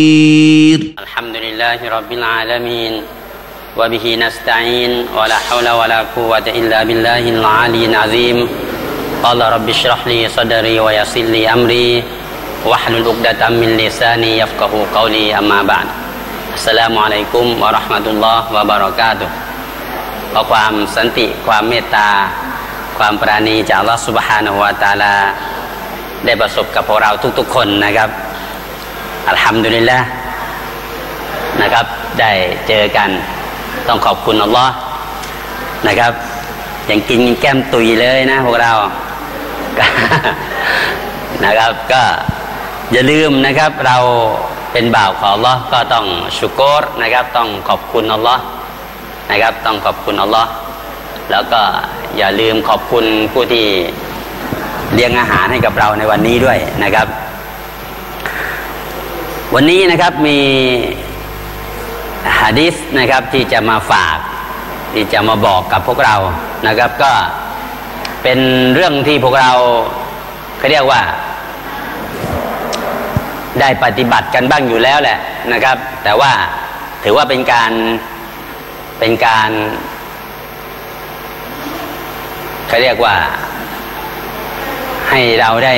الحمد لله رب العالمين وبه نستعين ولا حول ولا قوة إلا بالله العلي العظيم قال رب اشرح لي صدري ويسر لي أمري واحلل عقدة من لساني يفقهوا قولي أما بعد السلام عليكم ورحمة الله وبركاته ขอความสันติความเมตตาความปราณีจากอัลเลาะห์ซุบฮานะฮูวะตะอาลาได้ประสบกับพวกเราทุกๆคนนะครับอัลฮัมดุลิลละห์นะครับได้เจอกันต้องขอบคุณอัลเลาะห์นะครับยังกินแก้มตุยเลยนะพวกเรานะครับก็อย่าลืมนะครับเราเป็นบ่าวของอัลเลาะห์ก็ต้องชุกรนะครับต้องขอบคุณอัลเลาะห์นะครับต้องขอบคุณอัลเลาะห์แล้วก็อย่าลืมขอบคุณผู้ที่เลี้ยงอาหารให้กับเราในวันนี้ด้วยนะครับวันนี้นะครับมีหะดีษนะครับที่จะมาฝากที่จะมาบอกกับพวกเรานะครับก็เป็นเรื่องที่พวกเราเขาเรียกว่าได้ปฏิบัติกันบ้างอยู่แล้วแหละนะครับแต่ว่าถือว่าเป็นการเขาเรียกว่าให้เราได้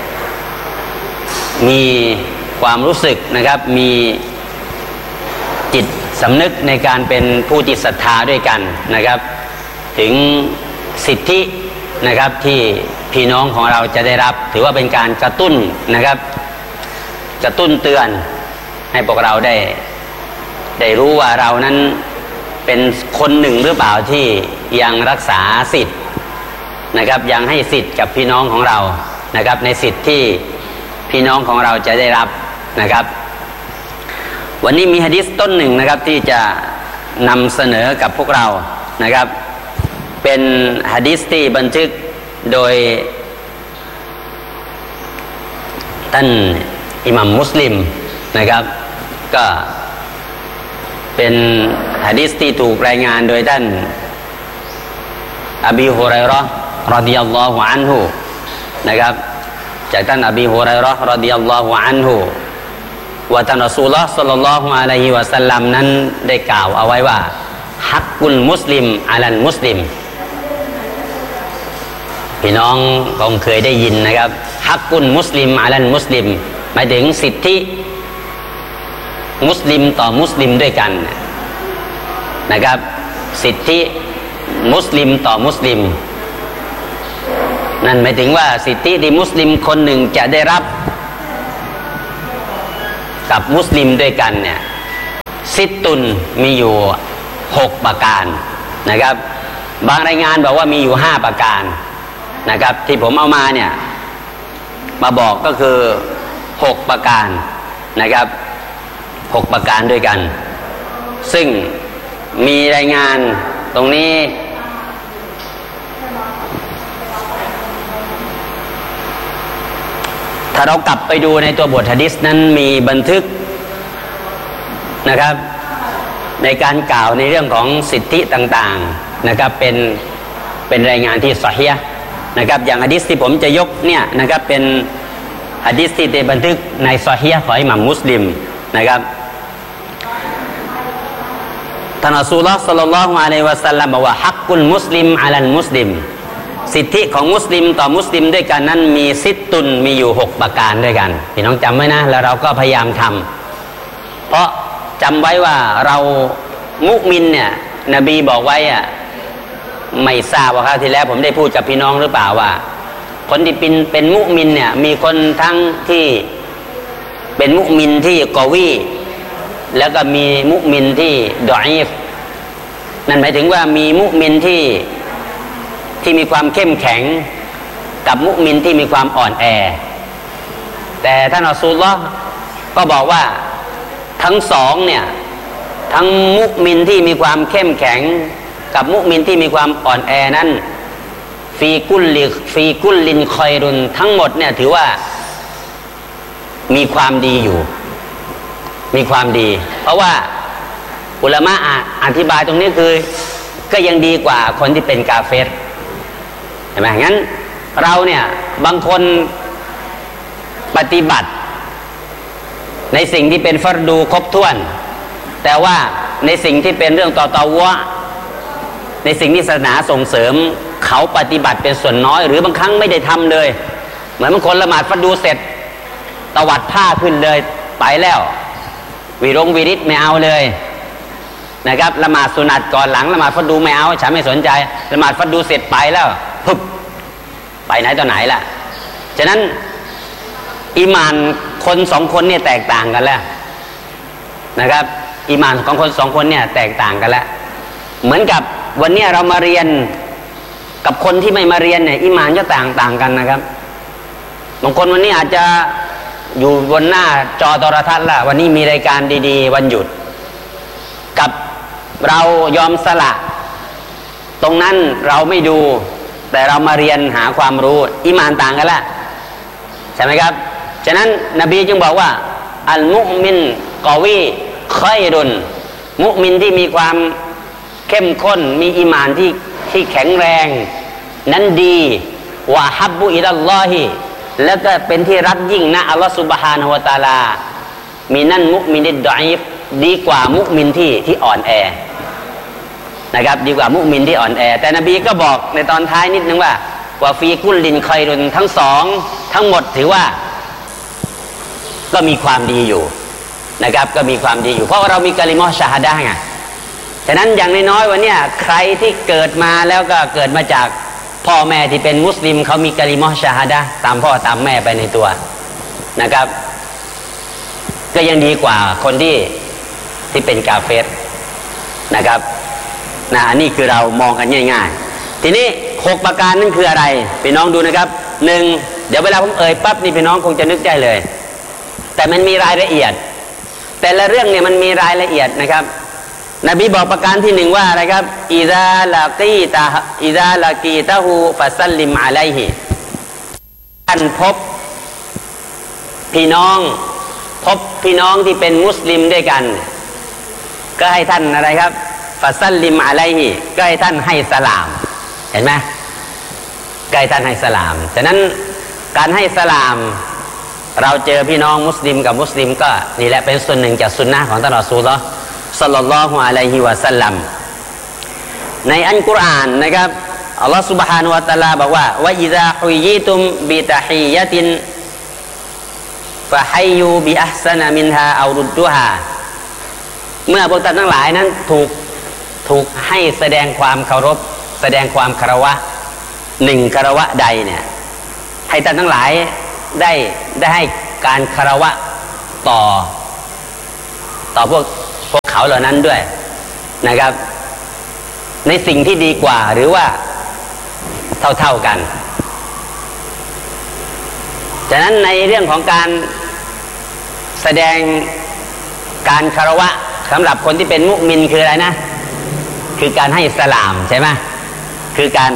มีความรู้สึกนะครับมีจิตสำนึกในการเป็นผู้ที่ศรัทธาด้วยกันนะครับถึงสิทธินะครับที่พี่น้องของเราจะได้รับถือว่าเป็นการกระตุ้นนะครับกระตุ้นเตือนให้พวกเราได้รู้ว่าเรานั้นเป็นคนหนึ่งหรือเปล่าที่ยังรักษาสิทธิ์นะครับยังให้สิทธิ์กับพี่น้องของเรานะครับในสิทธิ์ที่พี่น้องของเราจะได้รับนะครับวันนี้มีหะดีษต้นหนึ่งนะครับที่จะนำเสนอกับพวกเรานะครับเป็นหะดีษที่บันทึกโดยท่านอิหม่ามมุสลิมนะครับก็เป็นหะดีษที่ถูกรายงานโดยท่านอบีฮุรัยเราะห์รอฎิยัลลอฮุอันฮุนะครับจากท่านอบีฮุรัยเราะห์รอฎิยัลลอฮุอันฮุว่าท่านรอซูลุลลอฮ์ศ็อลลัลลอฮุอะลัยฮิวะซัลลัมนั้นได้กล่าวเอาไว้ว่าฮักกุลมุสลิมอะลัลมุสลิมพี่น้องคงเคยได้ยินนะครับฮักกุลมุสลิมอะลัลมุสลิมหมายถึงสิทธิมุสลิมต่อมุสลิมด้วยกันนะครับสิทธิมุสลิมต่อมุสลิมนั่นหมายถึงว่าสิทธิที่มุสลิมคนหนึ่งจะได้รับกับมุสลิมด้วยกันเนี่ยซิตตุนมีอยู่6ประการนะครับบางรายงานบอกว่ามีอยู่5ประการนะครับที่ผมเอามาเนี่ยมาบอกก็คือ6ประการนะครับ6ประการด้วยกันซึ่งมีรายงานตรงนี้ถ้าเรากลับไปดูในตัวบทหะดีษนั้นมีบันทึกนะครับในการกล่าวในเรื่องของสิทธิต่างๆนะครับเป็นรายงานที่ซอฮีฮ์นะครับอย่างหะดีษที่ผมจะยกเนี่ยนะครับเป็นหะดีษที่ได้บันทึกในซอฮีฮ์ของอิหม่ามมุสลิมนะครับท่านรอซูลุลลอฮ์ ศ็อลลัลลอฮุอะลัยฮิวะซัลลัมบอกว่าฮักกุลมุสลิมอะลัลมุสลิมสิทธิของมุสลิมต่อมุสลิมด้วยกันนั้นมีซิตตุนมีอยู่6ประการด้วยกันพี่น้องจำไว้นะแล้วเราก็พยายามทำเพราะจำไว้ว่าเรามุมินเนี่ยนบีบอกไว้อะไม่ทราบว่าคราวที่แล้วผมได้พูดกับพี่น้องหรือเปล่าว่าคนที่เป็นมุมินเนี่ยมีคนทั้งที่เป็นมุมินที่กอวีแล้วก็มีมุมินที่ดออีฟนั่นหมายถึงว่ามีมุมินที่มีความเข้มแข็งกับมุมินที่มีความอ่อนแอแต่ท่านรอซูลุลลอฮ์ก็บอกว่าทั้งสองเนี่ยทั้งมุมินที่มีความเข้มแข็งกับมุมินที่มีความอ่อนแอนั้นฟีกุลลินคอยรุนทั้งหมดเนี่ยถือว่ามีความดีอยู่มีความดีเพราะว่าอุลามะอธิบายตรงนี้คือก็ยังดีกว่าคนที่เป็นกาเฟรเห็นไหมงั้นเราเนี่ยบางคนปฏิบัติในสิ่งที่เป็นฟัรดูครบถ้วนแต่ว่าในสิ่งที่เป็นเรื่องต่อตาวะในสิ่งที่ศาสนาส่งเสริมเขาปฏิบัติเป็นส่วนน้อยหรือบางครั้งไม่ได้ทำเลยเหมือนบางคนละหมาดฟัรดูเสร็จตวัดผ้าขึ้นเลยไปแล้ววิริตไม่เอาเลยนะครับละหมาดสุนัตก่อนหลังละหมาดฟัรดูไม่เอาฉันไม่สนใจละหมาดฟัรดูเสร็จไปแล้วปุ๊บไปไหนต่อไหนล่ะฉะนั้นอีหม่านคนสองคนเนี่ยแตกต่างกันแล้วนะครับอีหม่านของคนสองคนเนี่ยแตกต่างกันแล้วเหมือนกับวันนี้เรามาเรียนกับคนที่ไม่มาเรียนเนี่ยอีหม่านจะต่างกันนะครับบางคนวันนี้อาจจะอยู่บนหน้าจอโทรทัศน์ละวันนี้มีรายการดีๆวันหยุดกับเรายอมสละตรงนั้นเราไม่ดูแต่เรามาเรียนหาความรู้อีหม่านต่างกันละใช่ไหมครับฉะนั้นนบีจึงบอกว่าอัลมุมินกอวีค่อยรุนมุมินที่มีความเข้มข้นมีอีหม่านที่แข็งแรงนั้นดีวะฮับบุอิลัลลอฮิแล้วก็เป็นที่รักยิ่งนะอัลลอฮฺซุบฮานะฮูวะตะอาลามีนั่นมุมินดิดดออีฟดีกว่ามุมินที่อ่อนแอนะครับดีกว่ามุมินที่อ่อนแอแต่นบีก็บอกในตอนท้ายนิดนึงว่าฟีกุลลินคอยรุนทั้งสองทั้งหมดถือว่าก็มีความดีอยู่นะครับก็มีความดีอยู่เพราะว่าเรามีกะลิมะฮ์ชะฮาดะห์ไงฉะนั้นอย่างน้อยๆวันนี้ใครที่เกิดมาแล้วก็เกิดมาจากพ่อแม่ที่เป็นมุสลิมเขามีกะลิมะฮ์ชะฮาดะห์ตามพ่อตามแม่ไปในตัวนะครับก็ยังดีกว่าคนที่เป็นกาเฟรนะครับอันนี้คือเรามองกันง่ายๆทีนี้6ประการนั่นคืออะไรพี่น้องดูนะครับ1เดี๋ยวเวลาผมเอ่ยปั๊บนี่พี่น้องคงจะนึกได้เลยแต่มันมีรายละเอียดแต่ละเรื่องเนี่ยมันมีรายละเอียดนะครับนบีบอกประการที่1ว่าอะไรครับอิซาลากีตะฮูฟะซัลลิมอะลัยฮิท่านพบพี่น้องที่เป็นมุสลิมด้วยกันก็ให้ท่านอะไรครับฟะซัลลิมอะลัยฮิก็ให้ท่านให้สลามเห็นไหมก็ให้ท่านให้สลามฉะนั้นการให้สลามเราเจอพี่น้องมุสลิมกับมุสลิมก็นี่แหละเป็นส่วนหนึ่งจากสุนนะของท่านรอซูลุลลอฮ์ศ็อลลัลลอฮุอะลัยฮิวะซัลลัมในอัลกุรอานนะครับอัลลอฮ์ سبحانه และ تعالى บอกว่าวะอิซาฮุยยิตุมบิตะฮียะตินฟะฮัยยูบิอัฮซะนะมินฮาเอารุดดุฮาเมื่อพวกท่านทั้งหลายนั้นถูกให้แสดงความเคารพแสดงความคารวะ1คารวะใดเนี่ยให้ท่านทั้งหลายได้ให้การคารวะต่อพวกเขาเหล่านั้นด้วยนะครับในสิ่งที่ดีกว่าหรือว่าเท่ากันฉะนั้นในเรื่องของการแสดงการคารวะสำหรับคนที่เป็นมุมินคืออะไรนะคือการให้สลามใช่ไหมคือการ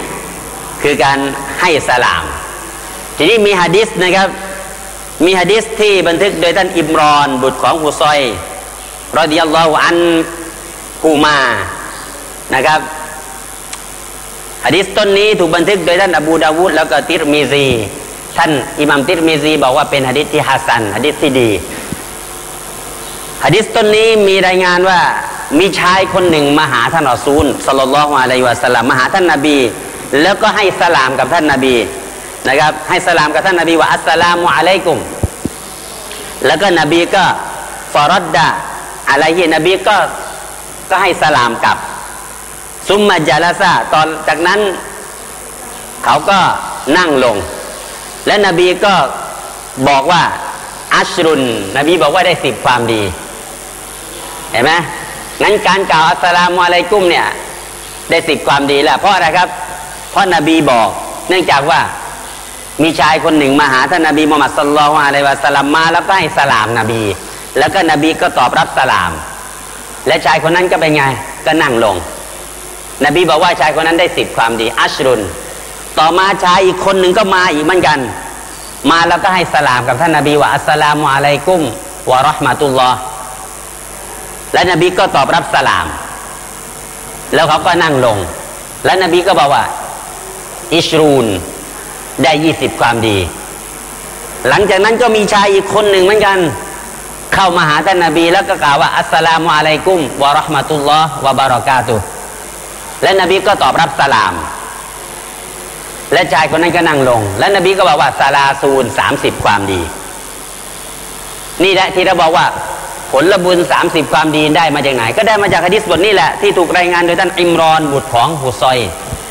ให้สลามทีนี้มีหะดีษนะครับมีหะดีษที่บันทึกโดยท่านอิบรอนบุตรของฮุซอยรอฎิยัลลอฮุอันฮุมานะครับหะดีษต้นนี้ถูกบันทึกโดยท่านอบูดาวูดแล้วก็ติรมิซีท่านอิหม่ามติรมิซีบอกว่าเป็นหะดีษที่ฮัสซันหะดีษที่ดีหะดีษต้นนี้มีรายงานว่ามีชายคนหนึ่งมาหาท่านรอซูลศ็อลลัลลอฮุอะลัยฮิวะซัลลัมมาหาท่านนบีแล้วก็ให้สลามกับท่านนบีนะครับให้สลามกับท่านนบีว่าอัสสลามุอะลัยกุมแล้วก็นบีก็ฟารอดดะอะลัยฮินบีก็ให้สลามกลับซุมมาจาลาซาตอนจากนั้นเขาก็นั่งลงและนบีก็บอกว่าอัชรุนนบีบอกว่าได้10ความดีเห็นไหมงั้นการกล่าวอัสสลามุอะลัยกุมเนี่ยได้10ความดีแล้วเพราะอะไรครับเพราะนบีบอกเนื่องจากว่ามีชายคนหนึ่งมาหาท่านนบีมุฮัมมัดศ็อลลัลลอฮุอะลัยฮิวะซัลลัมมาแล้วก็ให้สลามนบีแล้วก็นบีก็ตอบรับสลามและชายคนนั้นก็เป็นไงก็นั่งลงนบีบอกว่าชายคนนั้นได้10ความดีอัชรุนต่อมาชายอีกคนหนึ่งก็มาอีกเหมือนกันมาแล้วก็ให้สลามกับท่านนบีว่าอัสสลามุอะลัยกุมวะเราะห์มะตุลลอฮ์และนบีก็ตอบรับสลามแล้วเขาก็นั่งลงและนบีก็บอกว่าอิชรูนได้20ความดีหลังจากนั้นก็มีชายอีกคนหนึ่งเหมือนกันเข้ามาหาท่านนบีแล้วก็กล่าวว่าอัสสลามุอะลัยกุมวะเราะห์มะตุลลอฮ์วะบารอกาตุฮ์และนบีก็ตอบรับสลามและชายคนนั้นก็นั่งลงและนบีก็บอกว่าซาลาซูน30ความดีนี่แหละที่เราบอกว่าผลบุญ30ความดีได้มาจากไหนก็ได้มาจากหะดีษบทนี้แหละที่ถูกรายงานโดยท่านอิมรอนบุตรของฮุซอย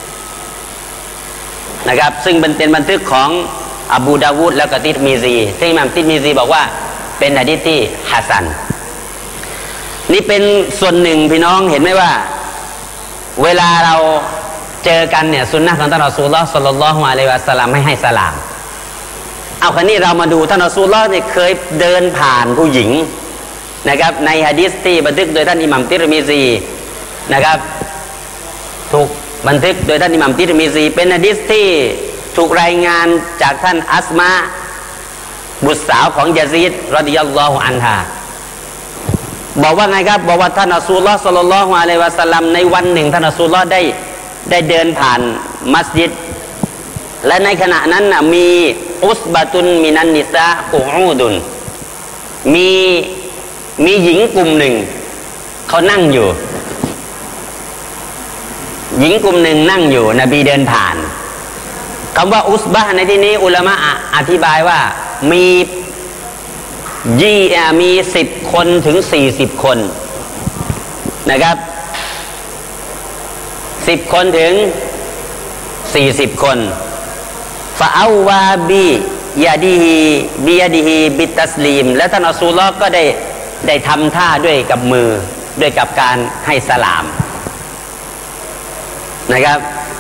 นะครับซึ่งเป็นบันทึกของอบูดาวูดแล้วก็ติรมิซีซึ่งอิหม่ามติรมิซีบอกว่าเป็นหะดีษที่ฮะซันนี่เป็นส่วนหนึ่งพี่น้องเห็นไหมว่าเวลาเราเจอกันเนี่ยสุนนะของท่านรอซูลุลลอฮ์ศ็อลลัลลอฮุอะลัยฮิวะซัลลัมให้สลามเอาคราวนี้เรามาดูท่านรอซูลุลลอฮ์เนี่ยเคยเดินผ่านผู้หญิงนะครับในหะดีษที่บันทึกโดยท่านอิหม่ามติรมิซีนะครับถูกบันทึกโดยท่านอิหม่ามติรมิซีเป็นหะดีษที่ถูกรายงานจากท่านอัสมาบุตรสาวของยะซีดรอฎิยัลลอฮุอันฮาบอกว่าไงครับบอกว่าท่านรอซูลุลลอฮ์ศ็อลลัลลอฮุอะลัยฮิวะซัลลัมในวันหนึ่งท่านรอซูลุลลอฮ์ได้เดินผ่านมัสยิดและในขณะนั้นน่ะมีอุสบะตุนมินันนิซากุอูดุนมีหญิงกลุ่มหนึ่งเขานั่งอยู่หญิงกลุ่มหนึ่งนั่งอยู่นบีเดินผ่านคำว่าอุสบะในที่นี้อุลามะอธิบายว่ามี10คนถึง40คนนะครับ10คนถึง40คนฟะเอาวาบิยาดีฮีบิตัสลีมและท่านรอซูลุลลอฮ์ก็ได้ทำท่าด้วยกับมือด้วยกับการให้สลามนะครับ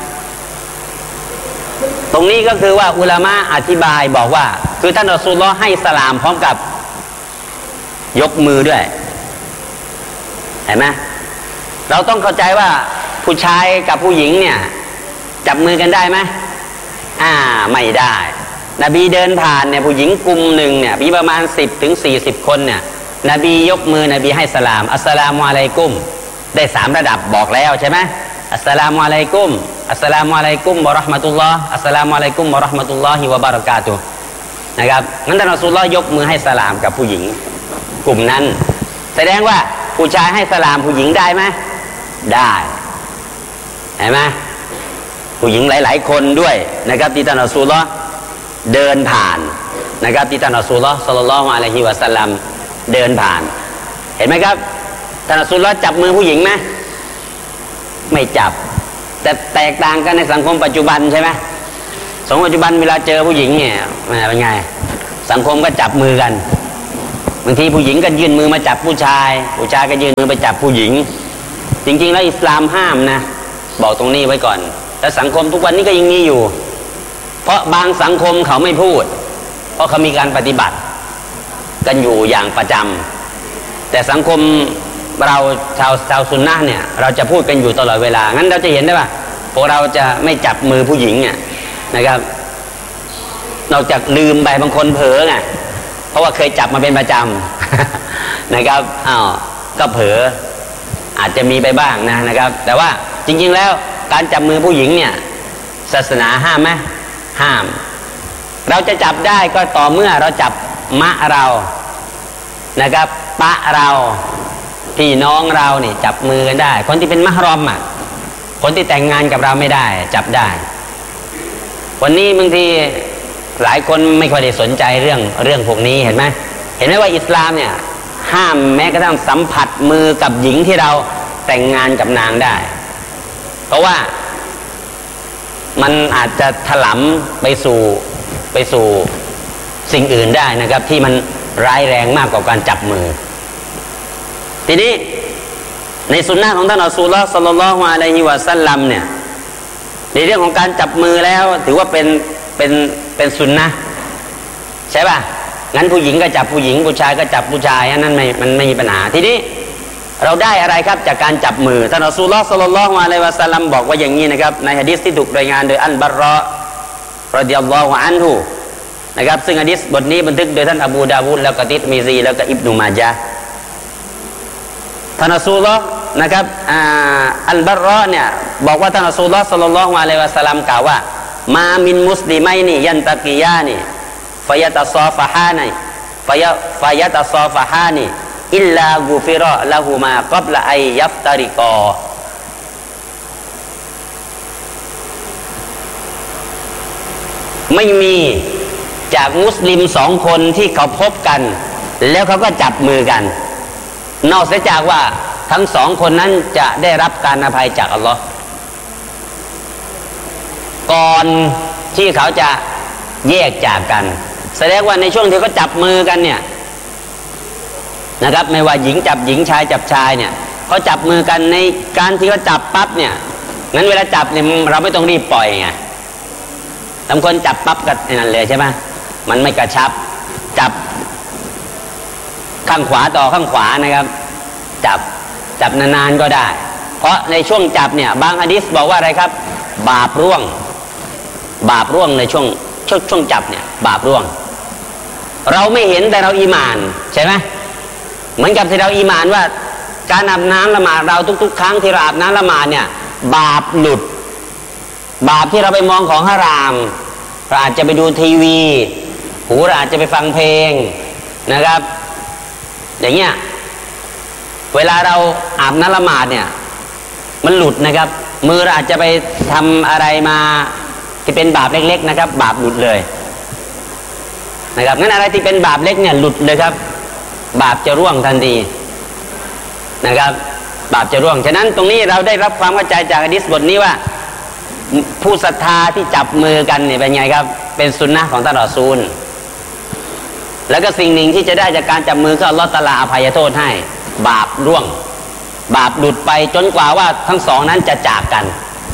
ตรงนี้ก็คือว่าอุลามะอธิบายบอกว่าคือท่านรอซูลุลลอฮ์ให้สลามพร้อมกับยกมือด้วยเห็นไหมเราต้องเข้าใจว่าผู้ชายกับผู้หญิงเนี่ยจับมือกันได้ไหมไม่ได้นบีเดินผ่านเนี่ยผู้หญิงกลุ่มหนึ่งเนี่ยมีประมาณ10ถึง40คนเนี่ยนบียกมือนบีให้สลามอัสสลามุอะลัยกุมได้3ระดับบอกแล้วใช่ไหมอัสสลามุอะลัยกุมอัสสลามุอะลัยกุมวะเราะห์มะตุลลอฮ์อัสสลามุอะลัยกุมวะเราะห์มะตุลลอฮิวะบารอกาตุฮ์นะครับงั้นท่านรอซูลุลลอฮ์ยกมือให้สลามกับผู้หญิงกลุ่มนั้นแสดงว่าผู้ชายให้สลามผู้หญิงได้ไหมได้เห็นไหมผู้หญิงหลายๆคนด้วยนะครับที่ท่านรอซูลุลลอฮ์เดินผ่านนะครับที่ท่านรอซูลุลลอฮ์ศ็อลลัลลอฮุอะลัยฮิวะซัลลัมเดินผ่านเห็นไหมครับท่านรอซูลุลลอฮ์จับมือผู้หญิงไหมไม่จับแต่แตกต่างกันในสังคมปัจจุบันใช่ไหมสังคมปัจจุบันเวลาเจอผู้หญิงเนี่ยเป็นไงสังคมก็จับมือกันบางทีผู้หญิงก็ยื่นมือมาจับผู้ชายก็ยื่นมือไปจับผู้หญิงจริงๆแล้วอิสลามห้ามนะบอกตรงนี้ไว้ก่อนแต่สังคมทุกวันนี้ก็ยังมีอยู่เพราะบางสังคมเขาไม่พูดเพราะเขามีการปฏิบัติกันอยู่อย่างประจำแต่สังคมเราชาวซุนนะห์เนี่ยเราจะพูดกันอยู่ตลอดเวลางั้นเราจะเห็นได้ว่าพวกเราจะไม่จับมือผู้หญิงเนี่ยนะครับนอกจากลืมไปบางคนเผลอไงเพราะว่าเคยจับมาเป็นประจำนะครับก็เผลออาจจะมีไปบ้างนะครับแต่ว่าจริงๆแล้วการจับมือผู้หญิงเนี่ยศาสนาห้ามไหมห้ามเราจะจับได้ก็ต่อเมื่อเราจับมะเรานะครับปะเราพี่น้องเรานี่จับมือกันได้คนที่เป็นมะฮรอมคนที่แต่งงานกับเราไม่ได้จับได้วันนี้บางทีหลายคนไม่ค่อยได้สนใจเรื่องพวกนี้เห็นไหมว่าอิสลามเนี่ยห้ามแม้กระทั่งสัมผัสมือกับหญิงที่เราแต่งงานกับนางได้เพราะว่ามันอาจจะถลำไปสู่สิ่งอื่นได้นะครับที่มันร้ายแรงมากกว่าการจับมือทีนี้ในสุนนะของท่านรอซูลุลลอฮ์ศ็อลลัลลอฮุอะลัยฮิวะซัลลัมเนี่ยในเรื่องของการจับมือแล้วถือว่าเป็นสุนนะใช่ป่ะงั้นผู้หญิงก็จับผู้หญิงผู้ชายก็จับผู้ชายอันนั้นมันไม่มีปัญหาทีนี้เราได้อะไรครับจากการจับมือท่านรอซูลุลลอฮ์ศ็อลลัลลอฮุอะลัยฮิวะซัลลัมบอกว่าอย่างนี้นะครับในหะดีษที่ถูกรายงานโดยอัลบัรรอรอฎิยัลลอฮุอันฮุนะครับซึ่งหะดีษบทนี้บันทึกโดยท่านอบูดาวูดแล้วก็ติรมิซีแล้วก็อิบนุมาญะห์ท่านรอซูลุลลอฮ์นะครับอัลบัรรอเนี่ยบอกว่าท่านรอซูลุลลอฮ์ศ็อลลัลลอฮุอะลัยฮิวะซัลลัมกล่าวว่ามามินมุสลิมัยนียันตะกียานีฟะยะตะซอฟะฮานีฟายะตะซอฟะฮานีอิลลากุฟิรอละหูมากับละไอยัฟตาริกอไม่มีจากมุสลิมสองคนที่เขาพบกันแล้วเขาก็จับมือกันนอกเสียจากว่าทั้งสองคนนั้นจะได้รับการอภัยจากอัลลอฮ์ก่อนที่เขาจะแยกจากกันแสดงว่าในช่วงที่เขาจับมือกันเนี่ยนะครับไม่ว่าหญิงจับหญิงชายจับชายเนี่ยเขาจับมือกันในการที่เขาจับปั๊บเนี่ยงั้นเวลาจับเนี่ยเราไม่ต้องรีบปล่อยไงบางคนจับปั๊บกันนั่นเลยใช่ไหมมันไม่กระชับจับข้างขวาต่อข้างขวานะครับจับนานๆก็ได้เพราะในช่วงจับเนี่ยบางหะดีษบอกว่าอะไรครับบาปร่วงในช่วงจับเนี่ยบาปร่วงเราไม่เห็นแต่เราอีหม่านใช่ไหมเหมือนกับที่เราอีหม่านว่าการอาบน้ำละหมาดเราทุกๆครั้งที่เราอาบน้ำละหมาดเนี่ยบาปหลุดบาปที่เราไปมองของฮารามเราอาจจะไปดูทีวีหูเราอาจจะไปฟังเพลงนะครับอย่างเงี้ยเวลาเราอาบน้ำละหมาดเนี่ยมันหลุดนะครับมือเราอาจจะไปทำอะไรมาที่เป็นบาปเล็กๆนะครับบาปหลุดเลยนะครับงั้นอะไรที่เป็นบาปเล็กเนี่ยหลุดเลยครับบาปจะร่วงทันทีนะครับบาปจะร่วงฉะนั้นตรงนี้เราได้รับความเข้าใจจากหะดีษบทนี้ว่าผู้ศรัทธาที่จับมือกันเนี่ยเป็นไงครับเป็นสุนนะของท่านรอซูลแล้วก็สิ่งหนึ่งที่จะได้จากการจับมือก็อัลเลาะห์ตะอาลาอภัยโทษให้บาปร่วงบาปหลุดไปจนกว่าว่าทั้งสองนั้นจะจากกัน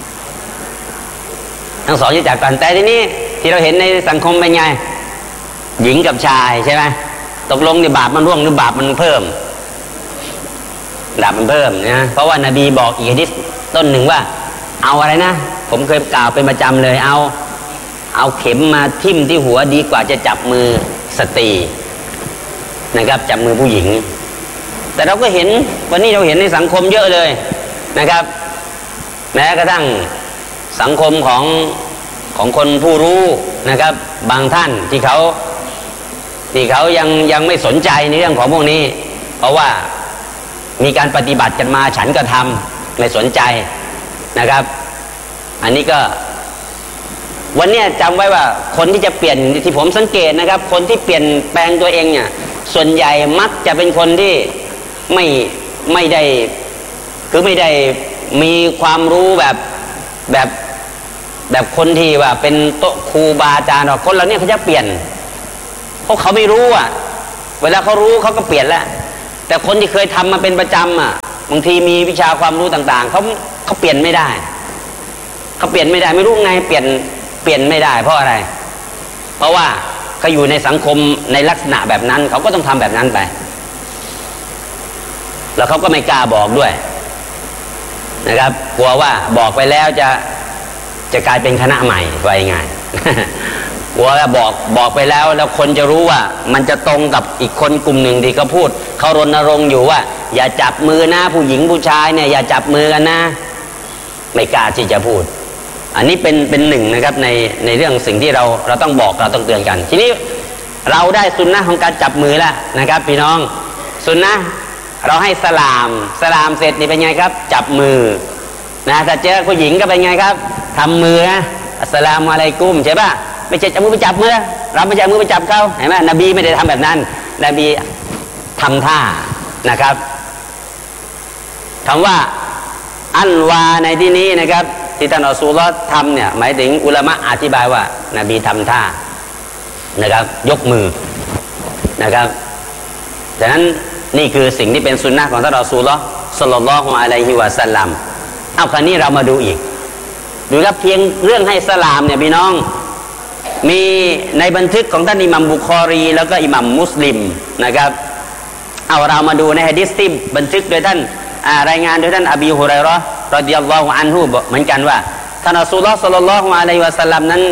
ทั้งสองจะจากกันแต่ทีนี้ที่เราเห็นในสังคมเป็นไงหญิงกับชายใช่ไหมตกลงนี่บาปมันร่วงหรือบาปมันเพิ่มบาปมันเพิ่มนะเพราะว่านบีบอกอีกหะดีษต้นหนึ่งว่าเอาอะไรนะผมเคยกล่าวเป็นประจำเลยเอาเข็มมาทิ่มที่หัวดีกว่าจะจับมือสตรีนะครับจับมือผู้หญิงแต่เราก็เห็นวันนี้เราเห็นในสังคมเยอะเลยนะครับแม้กระทั่งสังคมของคนผู้รู้นะครับบางท่านที่เขายังไม่สนใจในเรื่องของพวกนี้เพราะว่ามีการปฏิบัติกันมาฉันก็ทำไม่สนใจนะครับอันนี้ก็วันนี้จำไว้ว่าคนที่จะเปลี่ยนที่ผมสังเกตนะครับคนที่เปลี่ยนแปลงตัวเองเนี่ยส่วนใหญ่มักจะเป็นคนที่ไม่ได้คือไม่ได้มีความรู้แบบคนที่ว่าเป็นโตครูบาอาจารย์คนเหล่านี้เขาจะเปลี่ยนเพราะเขาไม่รู้อ่ะเวลาเขารู้เขาก็เปลี่ยนแล้วแต่คนที่เคยทำมาเป็นประจำอ่ะบางทีมีวิชาความรู้ต่างๆเขาเปลี่ยนไม่ได้เขาเปลี่ยนไม่ได้ไม่รู้ไงเปลี่ยนไม่ได้เพราะอะไรเพราะว่าเขาอยู่ในสังคมในลักษณะแบบนั้นเขาก็ต้องทำแบบนั้นไปแล้วเขาก็ไม่กล้าบอกด้วยนะครับกลัวว่าบอกไปแล้วจะกลายเป็นคณะใหม่ไว้ไงกลัวว่าบอกไปแล้วคนจะรู้ว่ามันจะตรงกับอีกคนกลุ่มหนึ่งที่เขาพูดเขารณรงค์อยู่ว่าอย่าจับมือนะผู้หญิงผู้ชายเนี่ยอย่าจับมือกันนะไม่กล้าที่จะพูดอันนี้เป็นหนึ่งนะครับในเรื่องสิ่งที่เราต้องบอกเราต้องเตือนกันทีนี้เราได้สุนนะของการจับมือแล้วนะครับพี่น้องสุนนะเราให้สลามเสร็จนี่เป็นไงครับจับมือนะถ้าเจอผู้หญิงก็เป็นไงครับทำมือนะอัสสลามุอะลัยกุมใช่ป่ะไม่ใช่เอามือไปจับมือเราไม่ใช่มือไปจับเขาเห็นไหมนบีไม่ได้ทำแบบนั้นนบีทำท่านะครับคำว่าอันวาในที่นี้นะครับที่ท่านรอซูลุลลอฮ์ทำเนี่ยหมายถึงอุลามะอธิบายว่านบีทำท่านะครับยกมือนะครับฉะนั้นนี่คือสิ่งที่เป็นสุนนะของท่านรอซูลุลลอฮ์ศ็อลลัลลอฮุอะลัยฮิวะซัลลัมเอาคราวนี้เรามาดูอีกดูครับเพียงเรื่องให้สลามเนี่ยพี่น้องมีในบันทึกของท่านอิหมัมบุคอรีแล้วก็อิหมัมมุสลิมนะครับเอาเรามาดูในหะดีษที่บันทึกโดยท่านรายงานโดยท่านอบีฮุรอยเราะห์รอฎิยัลลอฮุอันฮุเหมือนกันว่าท่านรอซูลุลลอฮ์ศ็อลลัลลอฮุอะลัยฮิวะซัลลัมนั้น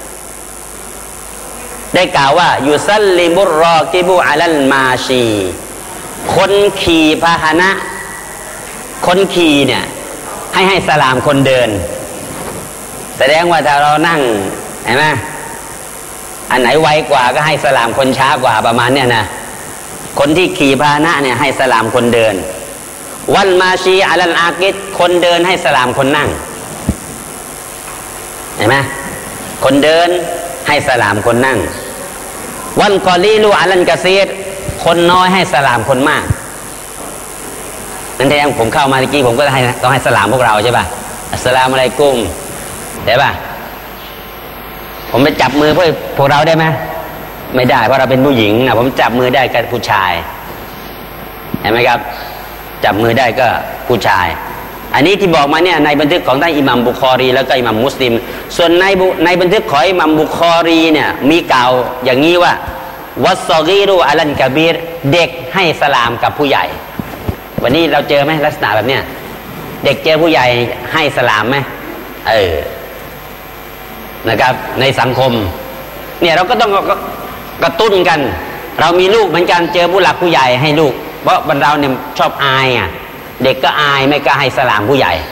ได้กล่าวว่ายุซัลลิมุรรอกิบุอะลัลมาชีคนขี่พาหนะคนขี่เนี่ยให้สลามคนเดินแสดงว่าถ้าเรานั่งเห็นไหมอันไหนไวกว่าก็ให้สลามคนช้ากว่าประมาณเนี้ยนะคนที่ขี่พาหนะเนี่ยให้สลามคนเดินวันมาชีอัลอากิดคนเดินให้สลามคนนั่งเห็นไหมคนเดินให้สลามคนนั่งวันกอลีลูอัลกะซีรคนน้อยให้สลามคนมากนั่นแทนผมเข้ามาเมื่อกี้ผมก็ต้องให้สลามพวกเราใช่ป่ะอัสสลามุอะลัยกุมได้ป่ะผมไปจับมือพวกเราได้ไหมไม่ได้เพราะเราเป็นผู้หญิงนะผมจับมือได้กับผู้ชายเห็นไหมครับจับมือได้ก็ผู้ชายอันนี้ที่บอกมาเนี่ยในบันทึกของท่านอิหม่ามบุคอรีแล้วก็อิหม่ามมุสลิมส่วนในบันทึกของอิหม่ามบุคอรีเนี่ยมีกล่าวอย่างนี้ว่าวัสซอกีรุอัลันกะบีรเด็กให้สลามกับผู้ใหญ่วันนี้เราเจอไหมลักษณะแบบเนี้ยเด็กเจอผู้ใหญ่ให้สลามไหมนะครับในสังคมเนี่ยเราก็ต้องกระตุ้นกันเรามีลูกเหมือนกันเจอผู้หลักผู้ใหญ่ให้ลูกเพราะบรรดาเนี่ยชอบอายอ่ะเด็กก็อายไม่กล้าให้สลามผู้ใหญ่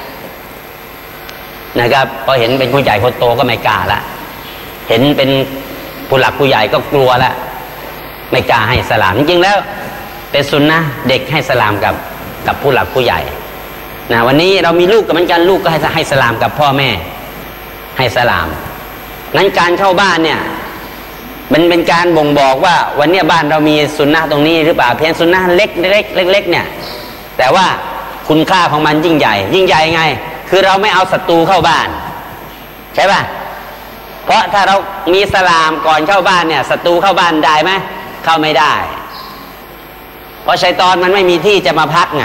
นะครับพอเห็นเป็นผู้ใหญ่คนโตก็ไม่กล้าละเห็นเป็นผู้หลักผู้ใหญ่ก็กลัวละไม่กล้าให้สลามจริงๆแล้วเป็นสุนนะเด็กให้สลามกับผู้หลักผู้ใหญ่นะวันนี้เรามีลูกกับเหมือนกันลูกก็ให้สลามกับพ่อแม่ให้สลามงั้นการเข้าบ้านเนี่ยมันเป็นการบ่งบอกว่าวันนี้บ้านเรามีสุนนะตรงนี้หรือเปล่าเพียงสุนนะเล็กเนี่ยแต่ว่าคุณค่าของมันยิ่งใหญ่ไงคือเราไม่เอาศัตรูเข้าบ้านใช่ป่ะเพราะถ้าเรามีสลามก่อนเข้าบ้านเนี่ยศัตรูเข้าบ้านได้ไหมเข้าไม่ได้เพราะชัยฏอนมันไม่มีที่จะมาพักไง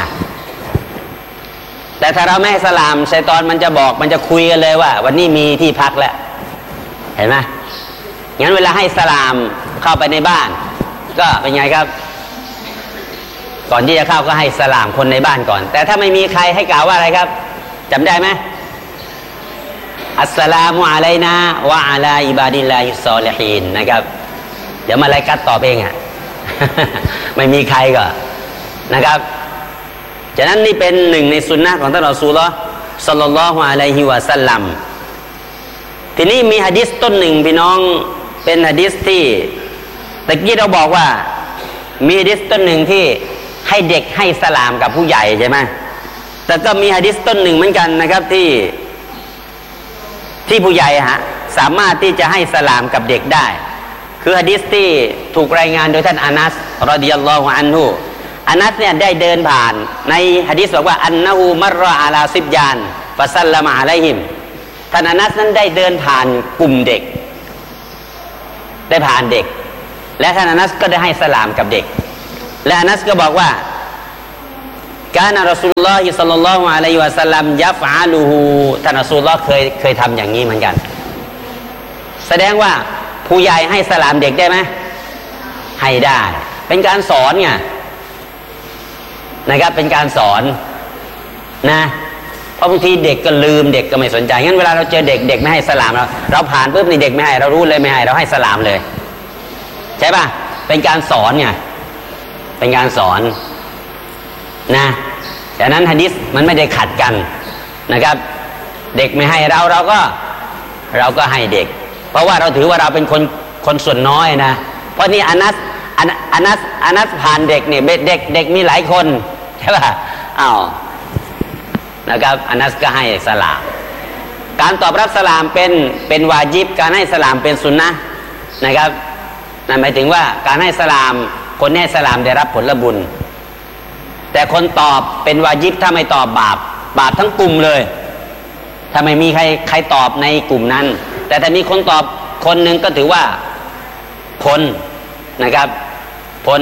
แต่ถ้าเราไม่ให้สลามชัยฏอนมันจะบอกมันจะคุยกันเลยว่าวันนี้มีที่พักแล้วเห็นไหมงั้นเวลาให้สลามเข้าไปในบ้านก็เป็นไงครับก่อนที่จะเข้าก็ให้สลามคนในบ้านก่อนแต่ถ้าไม่มีใครให้กล่าวว่าอะไรครับจำได้ไหมอัสสลามุอะลัยนาวะอะลาอิบาดิลลาฮิศศอลิฮีนนะครับเดี๋ยวมาไล่กัดตอบเองอ่ะ ไม่มีใครก็นะครับฉะนั้นนี่เป็นหนึ่งในสุนนะของท่านรอซูลุลลอฮ์ศ็อลลัลลอฮุอะลัยฮิวะซัลลัมทีนี้มีหะดีษต้นหนึ่งพี่น้องเป็นหะดีษที่ตะกี้เราบอกว่ามีหะดีษต้นหนึ่งที่ให้เด็กให้สลามกับผู้ใหญ่ใช่ไหมแต่ก็มีหะดีษต้นหนึ่งเหมือนกันนะครับที่ผู้ใหญ่สามารถที่จะให้สลามกับเด็กได้คือหะดีษที่ถูกรายงานโดยท่านอานัสรอฎิยัลลอฮุอันฮุอานัสเนี่ยได้เดินผ่านในหะดีษบอกว่าอันนะฮูมัรรออะลาซิบยานฟะซัลลัมอะลัยฮิมท่านอานัสนั้นได้เดินผ่านกลุ่มเด็กได้ผ่านเด็กและท่านอานัสก็ได้ให้สลามกับเด็กและอานัสก็บอกว่ากานะรอซูลุลลอฮิศ็อลลัลลอฮุอะลัยฮิวะซัลลัมยัฟอะลูฮูท่านรอซูลุลลอฮ์เคยทำอย่างนี้เหมือนกันแสดงว่าผู้ใหญ่ให้สลามเด็กได้ไหมให้ได้เป็นการสอนไงนะครับเป็นการสอนนะเพราะบางทีเด็กก็ลืมเด็กก็ไม่สนใจงั้นเวลาเราเจอเด็กไม่ให้สลามเราผ่านปุ๊บนี่เด็กไม่ให้เรารู้เลยไม่ให้เราให้สลามเลยใช่ป่ะเป็นการสอนไงเป็นการสอนนะดังนั้นหะดีษมันไม่ได้ขัดกันนะครับเด็กไม่ให้เราก็ให้เด็กเพราะว่าเราถือว่าเราเป็นคนส่วนน้อยนะเพราะนี่อานัสผ่านเด็กเนี่ยเด็กมีหลายคนใช่ป่ะอ้าวนะครับอานัสก็ให้สลามการตอบรับสลามเป็นวาญิบการให้สลามเป็นสุนนะนะครับนั่นหมายถึงว่าการให้สลามคนให้สลามได้รับผลบุญแต่คนตอบเป็นวาญิบถ้าไม่ตอบบาปทั้งกลุ่มเลยถ้าไม่มีใครตอบในกลุ่มนั้นแต่ถ้ามีคนตอบคนหนึ่งก็ถือว่าพ้นนะครับพ้น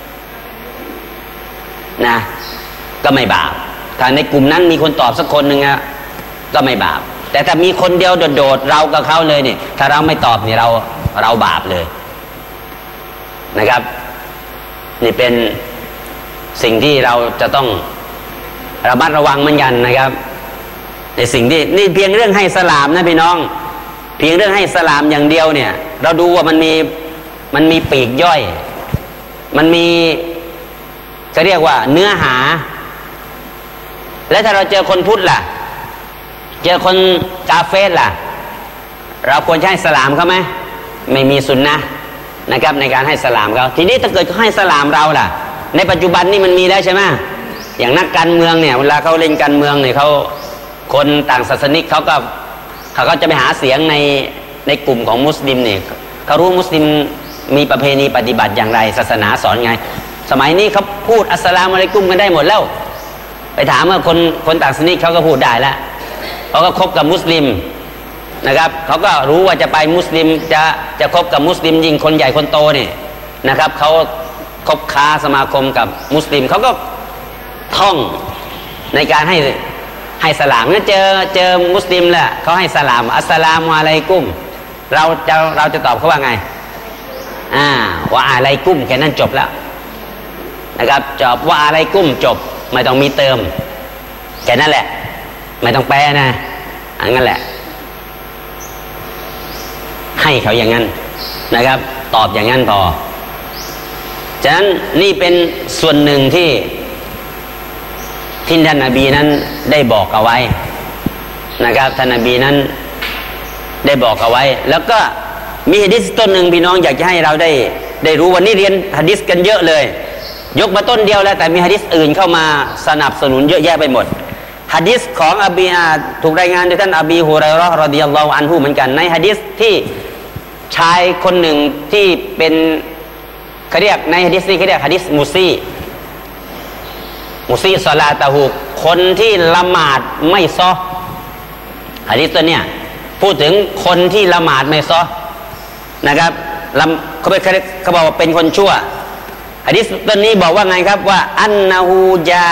นะก็ไม่บาปถ้าในกลุ่มนั้นมีคนตอบสักคนหนึ่งก็ไม่บาปแต่ถ้ามีคนเดียวโดดเรากับเขาเลยเนี่ยถ้าเราไม่ตอบเนี่ยเราบาปเลยนะครับนี่เป็นสิ่งที่เราจะต้องระมัดระวังเหมือนกันนะครับในสิ่งที่นี่เพียงเรื่องให้สลามนะพี่น้องเพียงเรื่องให้สลามอย่างเดียวเนี่ยเราดูว่ามันมีปีกย่อยมันมีจะเรียกว่าเนื้อหาและถ้าเราเจอคนพุทธล่ะเจอคนกาเฟรล่ะเราควรให้สลามเขาไหมไม่มีสุนนะนะครับในการให้สลามเขาทีนี้ถ้าเกิดเขาให้สลามเราล่ะในปัจจุบันนี่มันมีแล้วใช่ไหมอย่างนักการเมืองเนี่ยเวลาเขาเล่นการเมืองเนี่ยเขาคนต่างศาสนิกเขาก็จะไปหาเสียงในกลุ่มของมุสลิมเนี่ยเขารู้มุสลิมมีประเพณีปฏิบัติอย่างไรศาสนาสอนไงสมัยนี้เขาพูดอัสสลามุอะลัยกุมกันได้หมดแล้วไปถามว่าคนต่างศาสนิกเขาก็พูดได้แล้วเขาก็คบกับมุสลิมนะครับเขาก็รู้ว่าจะไปมุสลิมจะคบกับมุสลิมยิ่งคนใหญ่คนโตเนี่ยนะครับเขาคบค้าสมาคมกับมุสลิมเขาก็ท่องในการให้สลามงั้นเจอมุสลิมแหละเขาให้สลามอัสสลามุอะลัยกุมเราจะตอบเขาว่าไงว่าอะลัยกุมแค่นั้นจบแล้วนะครับจบว่าอะลัยกุมจบไม่ต้องมีเติมแค่นั้นแหละไม่ต้องแปลนะอันนั้นแหละให้เขาอย่างนั้นนะครับตอบอย่างนั้นพอฉะนั้นนี่เป็นส่วนหนึ่งที่ท่านนบีนั้นได้บอกเอาไว้นะครับท่านนบีนั้นได้บอกเอาไว้แล้วก็มีหะดีษต้นหนึ่งพี่น้องอยากจะให้เราได้รู้วันนี้เรียนหะดีษกันเยอะเลยยกมาต้นเดียวแล้วแต่มีหะดีษอื่นเข้ามาสนับสนุนเยอะแยะไปหมดหะดีษของถูกรายงานโดยท่านอบีฮุรอยเราะห์รอฎิยัลลอฮุอันฮุเหมือนกันในหะดีษที่ชายคนหนึ่งที่เป็นเขาเรียกในหะดีษนี้เขาเรียกหะดีษมุซีศอลาตะฮูคนที่ละหมาดไม่ซอหะดีษตัวเนี้ยพูดถึงคนที่ละหมาดไม่ซอนะครับเขาบอกว่าเป็นคนชั่วหะดีษตัวนี้บอกว่าไงครับว่าอันนะฮูจา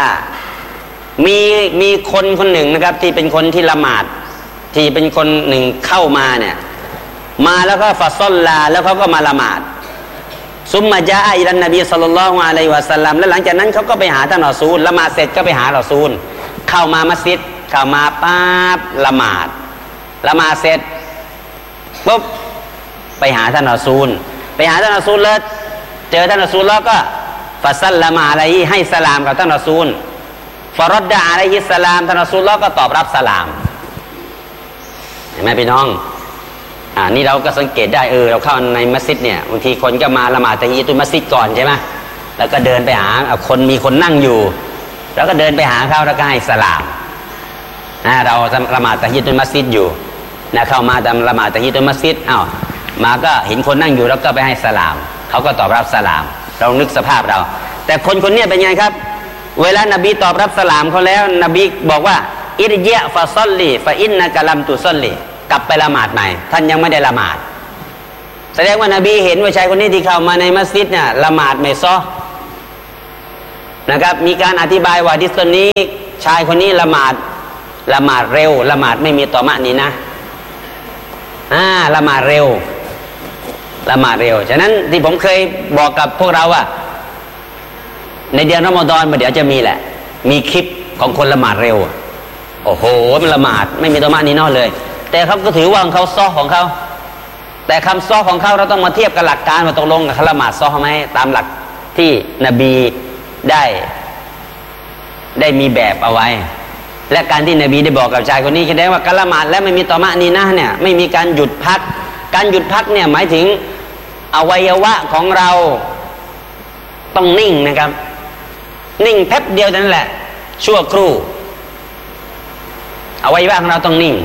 มีคนหนึ่งนะครับที่เป็นคนที่ละหมาดที่เป็นคนหนึ่งเข้ามาเนี่ยมาแล้วก็ฟะซอลลาแล้วเขาก็มาละหมาดซุมมาจาอิลันนบีศ็อลลัลลอฮุอะลัยฮิวะซัลลัมแล้วหลังจากนั้นเขาก็ไปหาท่านรอซูลละหมาดเสร็จก็ไปหารอซูลเข้ามามัสยิดเข้ามาปั๊บละหมาดเสร็จปุ๊บไปหาท่านรอซูลแล้วเจอท่านรอซูลแล้วก็ฟะซัลลัมอะลัยฮิให้สลามกับท่านรอซูลฟะรัดดะอะลัยฮิสสลามท่านรอซูลแล้วก็ตอบรับสลามเห็นไหมพี่น้องนี่เราก็สังเกตได้เราเข้าในมัสยิดเนี่ยบางทีคนก็มาละหมาดตะฮียะตุลมัสยิดก่อนใช่ไหมแล้วก็เดินไปหามีคนนั่งอยู่แล้วก็เดินไปหาเขาแล้วก็ให้สลามเราละหมาดตะฮียะตุลมัสยิดอยู่เข้ามาทำละหมาดตะฮียะตุลมัสยิดมาก็เห็นคนนั่งอยู่แล้วก็ไปให้สลามเขาก็ตอบรับสลามเรานึกสภาพเราแต่คนนี้เป็นไงครับเวลานบีตอบรับสลามเขาแล้วนบีบอกว่าอิรญิฟะซัลลีฟะอินนะกะลัมตุซัลลีกลับไปละหมาดใหม่ท่านยังไม่ได้ละหมาดแสดงว่านบีเห็นว่าชายคนนี้ที่เข้ามาในมัสยิดเนี่ยละหมาดไม่ซอนะครับมีการอธิบายว่าหะดีษตัวนี้ชายคนนี้ละหมาดเร็วละหมาดไม่มีตอมะนีนะละหมาดเร็วฉะนั้นที่ผมเคยบอกกับพวกเราว่าในเดือนรอมฎอนเดี๋ยวจะมีแหละมีคลิปของคนละหมาดเร็วโอ้โหมันละหมาดไม่มีตอมะนีนะเลยแต่เขาก็ถือว่าของเขาซ้อของเขาแต่คำซ้อของเขาเราต้องมาเทียบกับหลักการว่าตกลงกับละหมาดซ้อไหมตามหลักที่นบีได้มีแบบเอาไว้และการที่นบีได้บอกกับชายคนนี้แสดงว่าการละหมาดและไม่มีตอมะนีนะเนี่ยไม่มีการหยุดพักเนี่ยหมายถึงอวัยวะของเราต้องนิ่งนะครับนิ่งแป๊บเดียวนั่นแหละชั่วครู่อวัยวะของเราต้องนิ่ง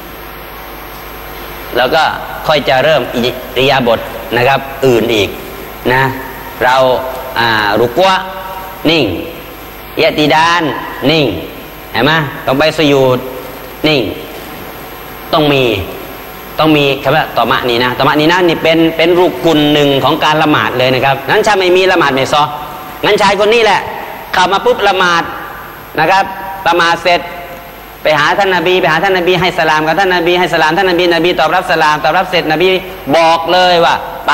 แล้วก็ค่อยจะเริ่มอิริยาบถนะครับอื่นอีกนะเรารุกวะนิ่งยะติดานนิ่งเห็นไหมต้องไปสุญูดนิ่งต้องมีคำว่าตอมะนีนะนี่เป็นรุกุนหนึ่งของการละหมาดเลยนะครับนั้นถ้าไม่มีละหมาดไม่ซองั้นชายคนนี้แหละเข้ามาปุ๊บละหมาดนะครับละหมาดเสร็จไปหาท่านนบีให้สลามกับท่านนบีให้สลามท่านนบีตอบรับสลามตอบรับเสร็จนบีบอกเลยว่าไป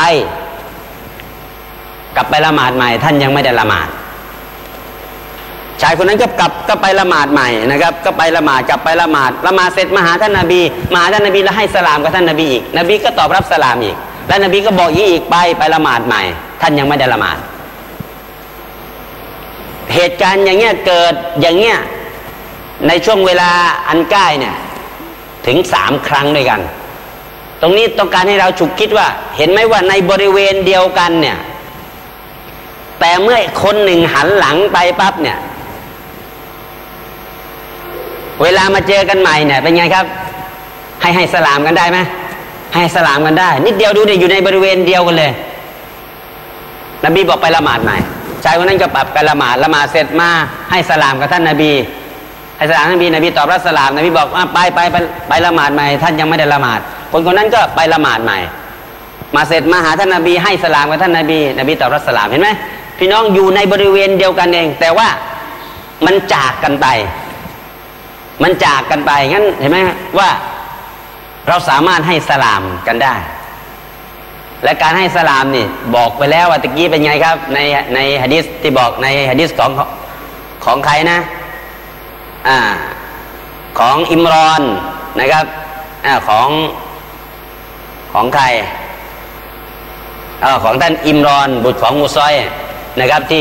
กลับไปละหมาดใหม่ท่านยังไม่ได้ละหมาดชายคนนั้นก็ไปละหมาดใหม่นะครับก็ไปละหมาดกลับไปละหมาดเสร็จมาหาท่านนบีแล้วให้สลามกับท่านนบีอีกนบีก็ตอบรับสลามอีกแล้วนบีก็บอกอีกไปละหมาดใหม่ท่านยังไม่ได้ละหมาดเหตุการณ์อย่างเงี้ยเกิดอย่างเงี้ยในช่วงเวลาอันใกล้เนี่ยถึง3 ครั้งด้วยกันตรงนี้ต้องการให้เราฉุกคิดว่าเห็นไหมว่าในบริเวณเดียวกันเนี่ยแต่เมื่อคนหนึ่งหันหลังไปปั๊บเนี่ยเวลามาเจอกันใหม่เนี่ยเป็นไงครับให้สลามกันได้ไหมให้สลามกันได้นิดเดียวดูดิอยู่ในบริเวณเดียวกันเลยนบีบอกไปละหมาดใหม่ชายคนนั้นก็ปรับไปละหมาดเสร็จมาให้สลามกับท่านนบีให้สลามนบีตอบรับสลามนบีบอกไปละหมาดใหม่ท่านยังไม่ได้ละหมาดคนนั้นก็ไปละหมาดใหม่มาเสร็จมาหาท่านนบีให้สลามกับท่านนบีตอบรับสลามเห็นไหมพี่น้องอยู่ในบริเวณเดียวกันเองแต่ว่ามันจากกันไปงั้นเห็นไหมว่าเราสามารถให้สลามกันได้และการให้สลามนี่บอกไปแล้วว่าตะกี้เป็นไงครับในหะดีษที่บอกในหะดีษของใครนะของอิมรอนนะครับของใครของท่านอิมรอนบุตรของมูซอยนะครับที่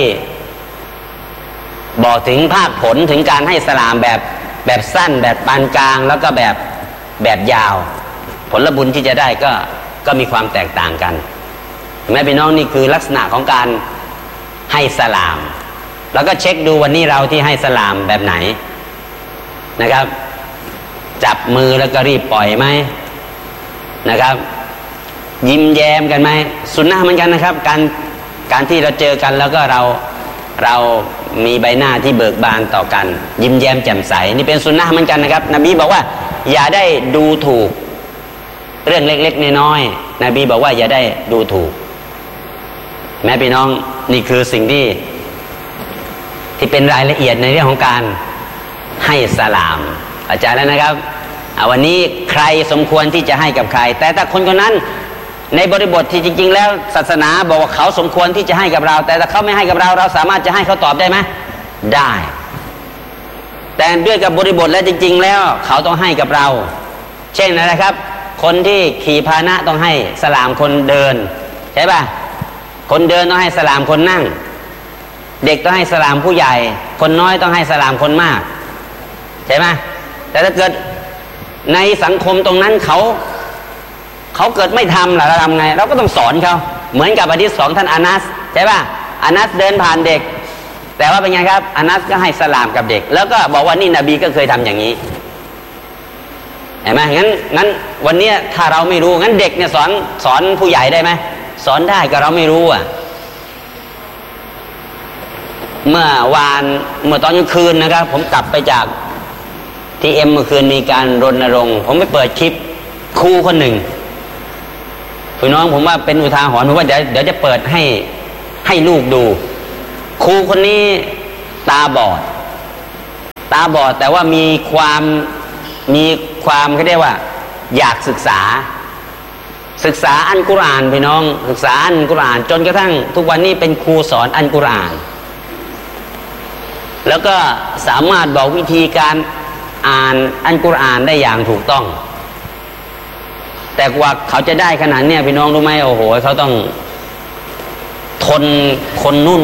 บอกถึงภาคผลถึงการให้สลามแบบสั้นแบบปานกลางแล้วก็แบบยาวผลบุญที่จะได้ก็มีความแตกต่างกันแม่พี่น้องนี่คือลักษณะของการให้สลามแล้วก็เช็คดูวันนี้เราที่ให้สลามแบบไหนนะครับจับมือแล้วก็รีบปล่อยไหมนะครับยิ้มแย้มกันไหมสุนนะห์เหมือนกันนะครับการที่เราเจอกันแล้วก็เรามีใบหน้าที่เบิกบานต่อกันยิ้มแย้มแจ่มใสนี่เป็นสุนนะห์เหมือนกันนะครับนบีบอกว่าอย่าได้ดูถูกเรื่องเล็กๆน้อยๆนบีบอกว่าอย่าได้ดูถูกแม่พี่น้องนี่คือสิ่งที่เป็นรายละเอียดในเรื่องของการให้สลามอาจารย์แล้วนะครับวันนี้ใครสมควรที่จะให้กับใครแต่ถ้าคนคนนั้นในบริบทที่จริงๆแล้วศาสนาบอกว่าเขาสมควรที่จะให้กับเราแต่ถ้าเขาไม่ให้กับเราสามารถจะให้เขาตอบได้ไหมได้แต่ด้วยกับบริบทแล้วจริงๆแล้วเขาต้องให้กับเราเช่นอะไรครับคนที่ขี่พาหนะต้องให้สลามคนเดินใช่ป่ะคนเดินต้องให้สลามคนนั่งเด็กต้องให้สลามผู้ใหญ่คนน้อยต้องให้สลามคนมากใช่ไหมแต่ถ้าเกิดในสังคมตรงนั้นเขาเกิดไม่ทำล่ะเราทำไงเราก็ต้องสอนเขาเหมือนกับหะดีษของท่านอานัสใช่ป่ะอานัสเดินผ่านเด็กแต่ว่าเป็นไงครับอานัสก็ให้สลามกับเด็กแล้วก็บอกว่านี่นบีก็เคยทำอย่างนี้เห็นไหมงั้นวันนี้ถ้าเราไม่รู้งั้นเด็กเนี่ยสอนผู้ใหญ่ได้ไหมสอนได้ก็เราไม่รู้เมื่อตอนกลางคืนนะครับผมกลับไปจากที่เมื่อคืนมีการรณรงค์ผมไปเปิดคลิปครูคนหนึ่งพี่น้องผมว่าเป็นอุทาหรณ์ผมว่าเดี๋ยวจะเปิดให้ลูกดูครูคนนี้ตาบอดแต่ว่ามีความเขาเรียกว่าอยากศึกษาอัลกุรอานพี่น้องศึกษาอัลกุรอานจนกระทั่งทุกวันนี้เป็นครูสอนอัลกุรอานแล้วก็สามารถบอกวิธีการอ่านอัลกุรอานได้อย่างถูกต้องแต่กว่าเขาจะได้ขนาดเนี้ยพี่น้องรู้ไหมโอ้โหเขาต้องทนคนนู่น